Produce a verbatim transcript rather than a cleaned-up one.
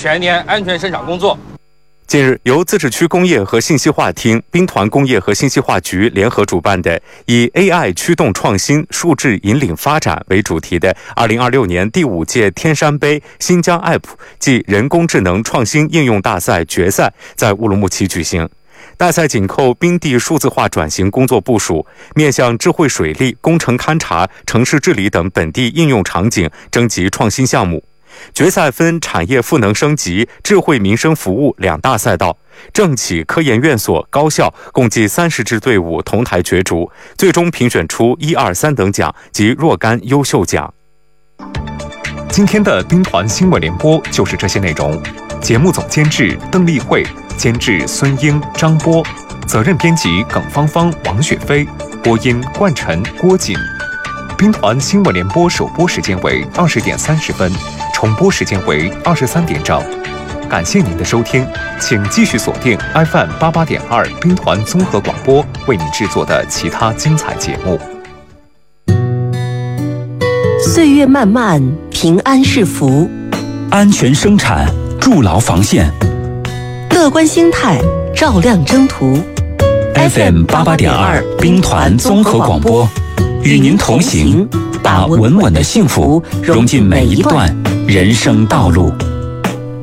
全年安全生产工作。 近日，由自治区工业和信息化厅、兵团工业和信息化局联合主办的以 A I 驱动创新、数字引领发展为主题的二零二六年第五届天山杯新疆 App 暨人工智能创新应用大赛决赛在乌鲁木齐举行。大赛紧扣冰地数字化转型工作部署，面向智慧水利、工程勘察、城市治理等本地应用场景征集创新项目。决赛分产业赋能升级、智慧民生服务两大赛道，政企、科研院所、高校共计三十支队伍同台角逐，最终评选出一二三等奖及若干优秀奖。 今天的兵团新闻联播就是这些内容。节目总监制邓丽慧，监制孙英、张波，责任编辑耿芳芳、王雪飞，播音冠晨、郭锦。兵团新闻联播首播时间为二十点三十分，重播时间为二十三点整。感谢您的收听，请继续锁定 F M 八八点二兵团综合广播为您制作的其他精彩节目。 岁月漫漫，平安是福； 安全生产，筑牢防线； 乐观心态，照亮征途。 F M 八八点二兵团综合广播，与您同行，把稳稳的幸福融进每一段人生道路。